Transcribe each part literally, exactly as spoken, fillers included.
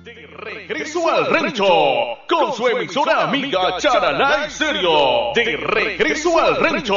De regreso al rancho, con su emisora amiga Charalá Estéreo. De regreso al rancho.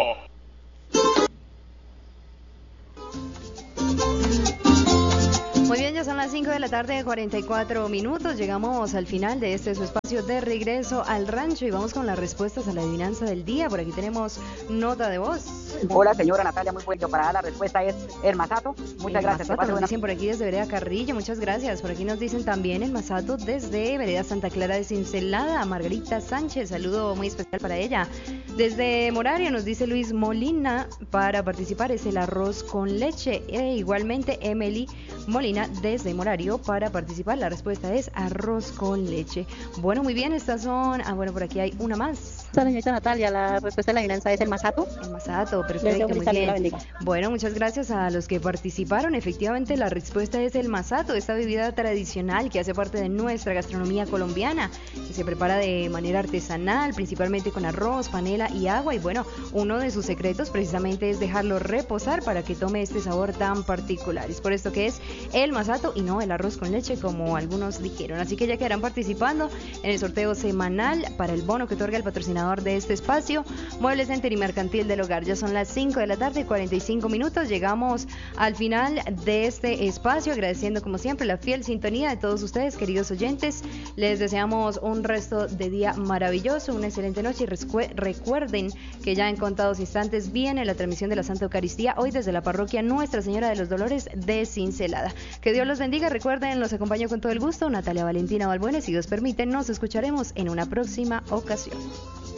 Muy bien, ya son las cinco de la tarde, cuarenta y cuatro minutos. Llegamos al final de este su espacio de regreso al rancho y vamos con las respuestas a la adivinanza del día. Por aquí tenemos nota de voz. Hola, señora Natalia, muy bueno. Para la respuesta es el Masato. Muchas el gracias. Masato, nos dicen por aquí desde Vereda Carrillo, muchas gracias. Por aquí nos dicen también el Masato desde Vereda Santa Clara de Cincelada, Margarita Sánchez, saludo muy especial para ella. Desde Morario nos dice Luis Molina, para participar es el arroz con leche. E igualmente Emily Molina desde Morario, para participar la respuesta es arroz con leche. Bueno, muy bien, estas son, ah bueno, por aquí hay una más. Señorita Natalia, la respuesta de la adivinanza es el Masato. El Masato, perfecto, muy bien. Bueno, muchas gracias a los que participaron. Efectivamente, la respuesta es el Masato, esta bebida tradicional que hace parte de nuestra gastronomía colombiana, que se prepara de manera artesanal, principalmente con arroz, panela y agua. Y bueno, uno de sus secretos precisamente es dejarlo reposar para que tome este sabor tan particular. Es por esto que es el Masato y no el arroz con leche, como algunos dijeron. Así que ya quedarán participando en el sorteo semanal para el bono que otorga el patrocinador de este espacio, Muebles Center y Mercantil del Hogar. Ya son las cinco de la tarde, cuarenta y cinco minutos. Llegamos al final de este espacio, agradeciendo como siempre la fiel sintonía de todos ustedes, queridos oyentes. Les deseamos un resto de día maravilloso, una excelente noche y rescu- recuerden que ya en contados instantes viene la transmisión de la Santa Eucaristía, hoy desde la parroquia Nuestra Señora de los Dolores de Cincelada. Que Dios los bendiga. Recuerden, los acompaño con todo el gusto Natalia Valentina Balbuena. Si Dios permite, nos escucharemos en una próxima ocasión.